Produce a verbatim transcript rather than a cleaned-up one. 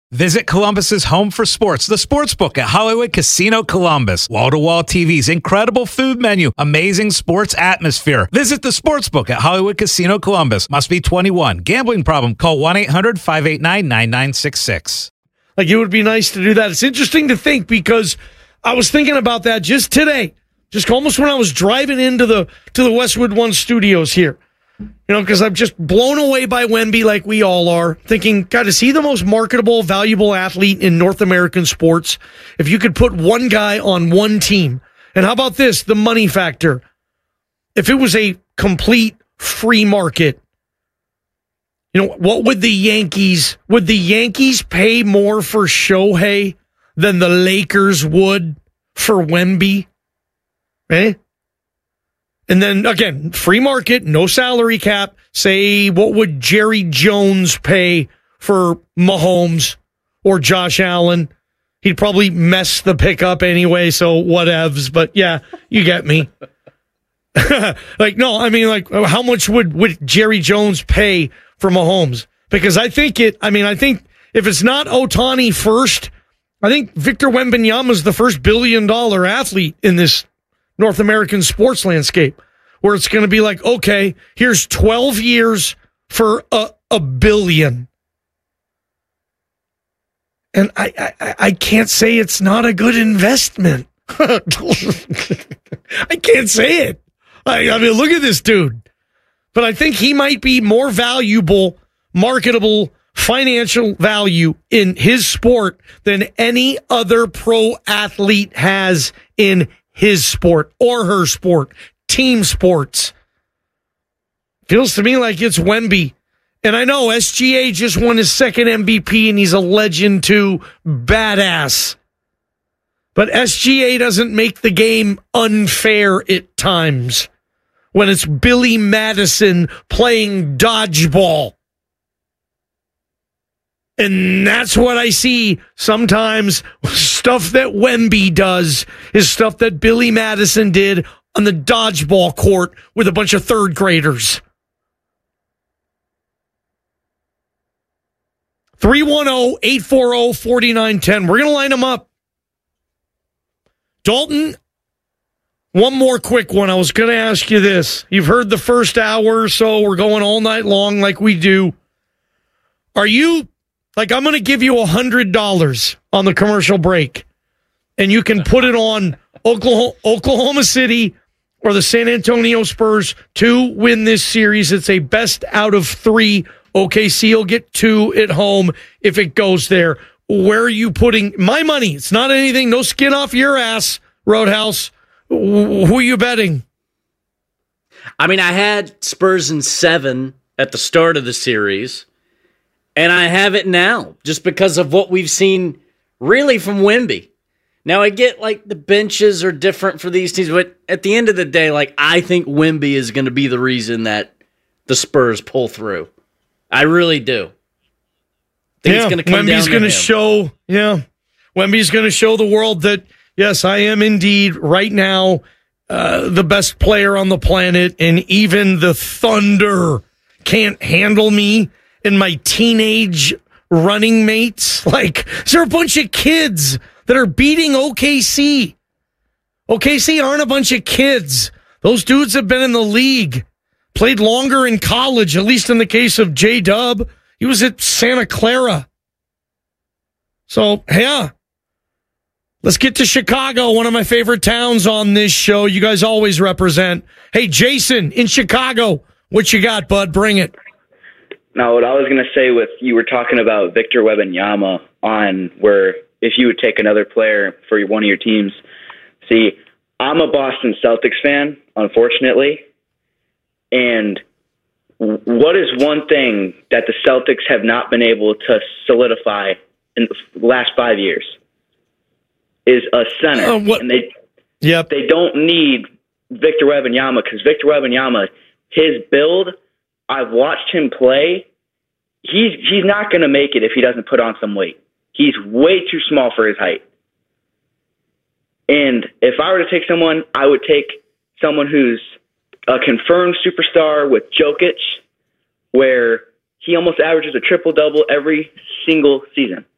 Visit Columbus's home for sports, the Sportsbook at Hollywood Casino Columbus. Wall-to-wall T Vs, incredible food menu, amazing sports atmosphere. Visit the Sportsbook at Hollywood Casino Columbus. Must be twenty-one. Gambling problem? Call one eight hundred five eight nine nine nine six six. Like, it would be nice to do that. It's interesting to think because I was thinking about that just today, just almost when I was driving into the to the Westwood One studios here. You know, because I'm just blown away by Wemby like we all are, thinking, God, is he the most marketable, valuable athlete in North American sports? If you could put one guy on one team. And how about this, the money factor? If it was a complete free market, you know, what would the Yankees, would the Yankees pay more for Shohei than the Lakers would for Wemby? Eh? And then, again, free market, no salary cap. Say, what would Jerry Jones pay for Mahomes or Josh Allen? He'd probably mess the pickup anyway, so whatevs. But, yeah, you get me. Like, no, I mean, like, how much would, would Jerry Jones pay for Mahomes? Because I think it, I mean, I think if it's not Ohtani first, I think Victor Wembanyama is the first billion-dollar athlete in this North American sports landscape, where it's going to be like, okay, here's twelve years for a, a billion. And I, I, I can't say it's not a good investment. I can't say it. I, I mean, look at this dude. But I think he might be more valuable, marketable, financial value in his sport than any other pro athlete has in his sport or her sport, team sports. Feels to me like it's Wemby. And I know S G A just won his second M V P and he's a legend too. Badass. But S G A doesn't make the game unfair at times when it's Billy Madison playing dodgeball. And that's what I see sometimes. Stuff that Wemby does is stuff that Billy Madison did on the dodgeball court with a bunch of third graders. three one zero, eight four zero, four nine one zero. We're going to line them up. Dalton, one more quick one. I was going to ask you this. You've heard the first hour or so. We're going all night long like we do. Are you... Like, I'm going to give you one hundred dollars on the commercial break, and you can put it on Oklahoma, Oklahoma City or the San Antonio Spurs to win this series. It's a best out of three. O K C will get two at home if it goes there. Where are you putting my money? It's not anything. No skin off your ass, Roadhouse. Who are you betting? I mean, I had Spurs in seven at the start of the series. And I have it now, just because of what we've seen really from Wemby. Now, I get, like, the benches are different for these teams, but at the end of the day, like, I think Wemby is going to be the reason that the Spurs pull through. I really do. I think yeah, it's going to come Wemby's down going to to show, yeah, Wemby's going to show the world that, yes, I am indeed right now uh, the best player on the planet, and even the Thunder can't handle me. And my teenage running mates, like, there are a bunch of kids that are beating O K C. O K C aren't a bunch of kids. Those dudes have been in the league, played longer in college, at least in the case of J-Dub. He was at Santa Clara. So, yeah. Let's get to Chicago, one of my favorite towns on this show. You guys always represent. Hey, Jason, in Chicago, what you got, bud? Bring it. Now, what I was going to say with you were talking about Victor Wembanyama on where if you would take another player for one of your teams. See, I'm a Boston Celtics fan, unfortunately. And what is one thing that the Celtics have not been able to solidify in the last five years? Is a center. Uh, what? And they, yep. they don't need Victor Wembanyama because Victor Wembanyama, his build, I've watched him play. He's he's not going to make it if he doesn't put on some weight. He's way too small for his height. And if I were to take someone, I would take someone who's a confirmed superstar with Jokic, where he almost averages a triple-double every single season.